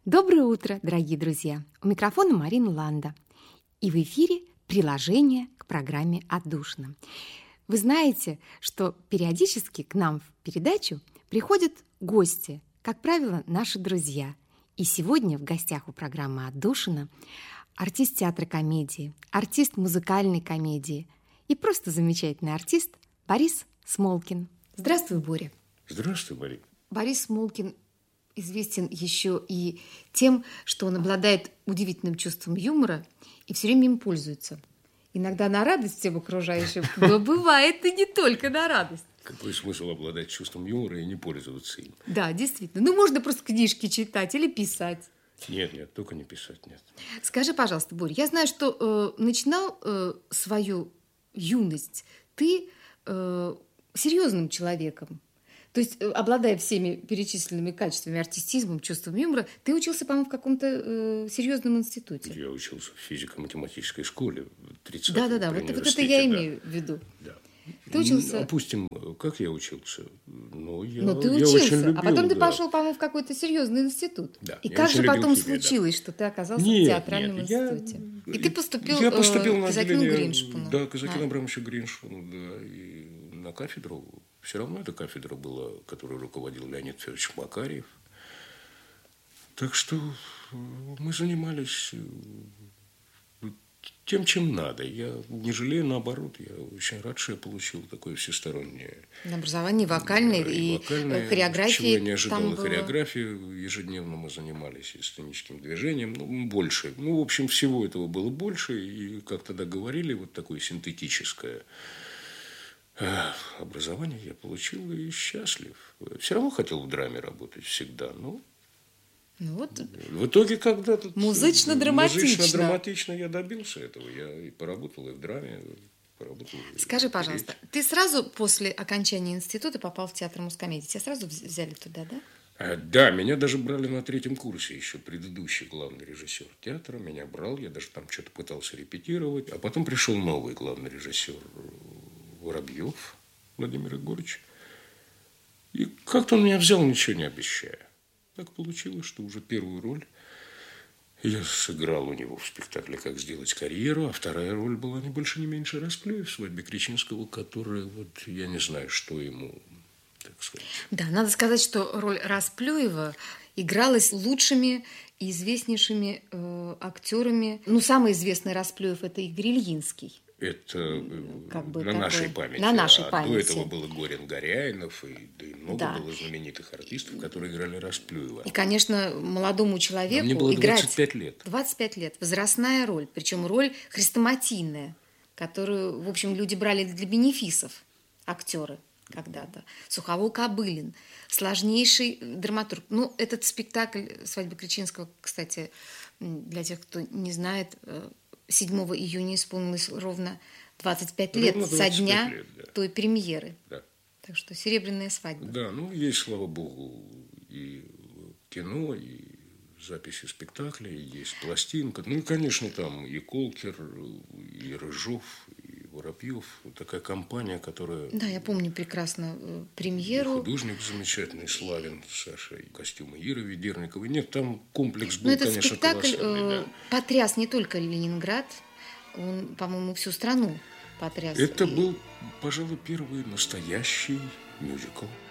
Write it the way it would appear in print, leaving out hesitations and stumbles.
Доброе утро, дорогие друзья! У микрофона Марина Ланда. И в эфире приложение к программе «Отдушина». Вы знаете, что периодически к нам в передачу приходят гости, как правило, наши друзья. И сегодня в гостях у программы «Отдушина» артист театра комедии, артист музыкальной комедии и просто замечательный артист Борис Смолкин. Здравствуй, Боря. Здравствуй, Марина. Борис Смолкин известен еще и тем, что он обладает удивительным чувством юмора и все время им пользуется. Иногда на радость всем окружающим, но бывает и не только на радость. Какой смысл обладать чувством юмора и не пользоваться им? Да, действительно. Ну, можно просто книжки читать или писать. Нет, только не писать, нет. Скажи, пожалуйста, Боря, я знаю, что начинал свою юность ты серьезным человеком. То есть, обладая всеми перечисленными качествами, артистизмом, чувством юмора, ты учился, по-моему, в каком-то серьезном институте. Я учился в физико-математической школе в 30-м. Да, вот это я имею в виду. Да. Ты учился... Опустим, как я учился? Ты учился, а потом ты пошел, по-моему, в какой-то серьезный институт. Да, и как же потом случилось, что ты оказался в театральном институте? И ты поступил я поступил на Казакину отделение, Гриншпану. Да, Казакину Абрамовичу Гриншпану, да, и на кафедру. Все равно эта кафедра была, которой руководил Леонид Федорович Макарьев. Так что мы занимались тем, чем надо. Я не жалею, наоборот, я очень рад, что я получил такое всестороннее образование вокальное и хореография. Чего я не ожидал. Там хореографию ежедневно мы занимались и сценическим движением, больше. В общем, всего этого было больше. И, как тогда говорили, вот такое синтетическое образование я получил и счастлив. Все равно хотел в драме работать всегда, но в итоге когда-то музычно-драматично я добился этого. Я и поработал и в драме, поработал. Скажи, пожалуйста, ты сразу после окончания института попал в театр Мускомедии? Тебя сразу взяли туда, да? Да, меня даже брали на 3-м курсе, еще предыдущий главный режиссер театра меня брал, я даже там что-то пытался репетировать, а потом пришел новый главный режиссер Воробьев Владимир Егорович, и как-то он меня взял, ничего не обещая. Так получилось, что уже первую роль я сыграл у него в спектакле «Как сделать карьеру», а вторая роль была не больше, не меньше Расплюев в «Свадьбе Кречинского», которая, я не знаю, что ему, так сказать. Да, надо сказать, что роль Расплюева игралась лучшими и известнейшими актерами. Самый известный Расплюев – это Игорь Ильинский. Это на нашей памяти. На нашей памяти. До этого было Горин Горяинов, и много было знаменитых артистов, которые играли Расплюева. И, конечно, молодому человеку мне было играть 25 лет. 25 лет. Возрастная роль, причем роль хрестоматийная, которую, в общем, люди брали для бенефисов, актеры когда-то. Суховол Кобылин, сложнейший драматург. Этот спектакль «Свадьба Кречинского», кстати, для тех, кто не знает, 7 июня исполнилось ровно 25 лет со дня той премьеры. Да. Так что серебряная свадьба. Да, есть, слава богу, и кино, и записи спектаклей, есть пластинка. И, конечно, там и Колкер, и Рыжов, и Воробьев. Такая компания, которая... Да, я помню прекрасно премьеру. И художник замечательный, Славин, Саша, и костюмы Иры Ведерниковой. Нет, там комплекс был, конечно, спектакль колоссальный. потряс не только Ленинград, он, по-моему, всю страну потряс. Это был, пожалуй, первый настоящий мюзикл.